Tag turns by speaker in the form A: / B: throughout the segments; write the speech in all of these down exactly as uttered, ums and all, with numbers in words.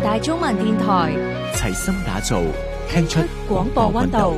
A: 大中文電台，
B: 齊心打造，聽出廣播溫度。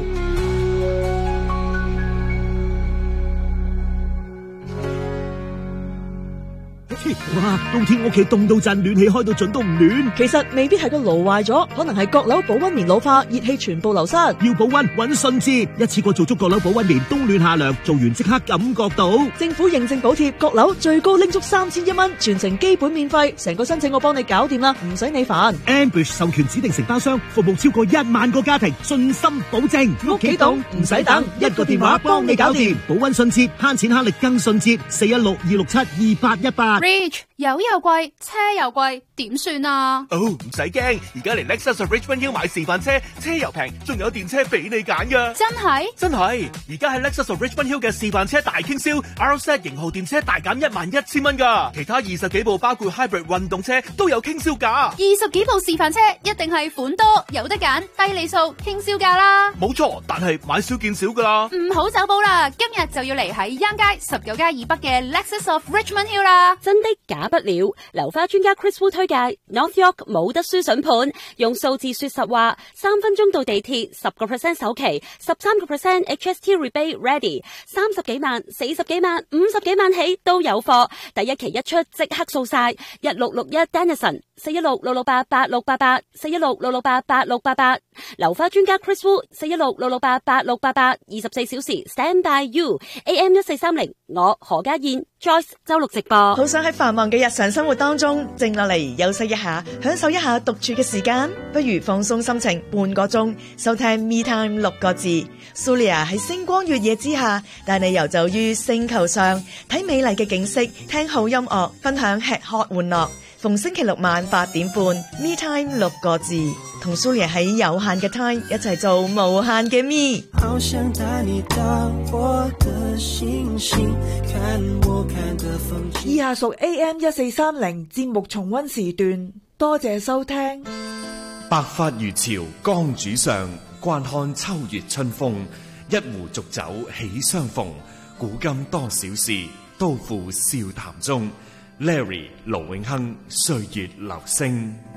C: 哇！冬天屋企凍到震，暖氣開到盡都唔暖。
D: 其實未必係個爐壞咗，可能係閣樓保溫棉老化，熱氣全部流失。
C: 要保溫揾信捷，一次過做足閣樓保溫棉，冬暖夏涼，做完即刻感覺到。
D: 政府認證補貼，閣樓最高拎足三千一蚊，全程基本免費，成個申請我幫你搞掂啦，唔使你煩。
C: Ambush 授權指定承包商，服務超過一萬個家庭，信心保證。
D: 屋企凍唔使等，
C: 一個電話幫你搞掂，保溫信捷，慳錢慳力更信捷。四一六二六七二八一八。
E: Rich 油又貴，車又貴，點算啊？
F: 哦，唔使驚，而家嚟 Lexus of Richmond Hill 買示範車，車又平，仲有電車俾你揀噶。
E: 真係？
F: 真係，而家喺 Lexus of Richmond Hill 嘅示範車大傾銷 ，R X Z 型號電車大減一萬一千蚊噶，其他二十幾部包括 Hybrid 運動車都有傾銷價。
E: 二十幾部示範車一定係款多，有得揀，低利數，傾銷價啦。
F: 冇錯，但係買少見少噶啦。
E: 唔好走寶啦，今日就要嚟喺央街十九街以北嘅 Lexus of Richmond Hill 啦。
G: 真的假不了，流花專家 Chris Wu 推介 North York 冇得輸筍盤，用數字說實話，三分鐘到地鐵，十個 percent 首期，十三個 percent H S T rebate ready， 三十幾萬、四十幾萬、五十幾萬起都有貨，第一期一出即刻掃晒，一六六一 Dennison 四一六六六八八六八八四一六六六八八六八八，流花專家 Chris Wu 四一六六六八八六八八，二十四小時 stand by you A M 一四三零，我何家燕 Joyce 周六直播。
D: 好想喺繁忙嘅日常生活當中靜落嚟休息一下，享受一下獨處嘅時間，不如放鬆心情半個鐘，收聽 Me Time 六個字。Sulia 喺星光月夜之下，帶你遊走於星球上，睇美麗嘅景色，聽好音樂，分享吃喝玩樂。逢星期六晚八點半 Me Time 六個字，同 Sulia 喺有限嘅 time 一齊做無限嘅 Me。
H: 好想帶你到我的星星，看我看的風景。
I: 以下屬 A M 一四三零節目重溫時段，多謝收聽。
B: 白髮如潮江渚上，慣看秋月春風，一壺濁酒喜相逢。古今多少事，都付笑談中。Larry 盧永亨，歲月留聲。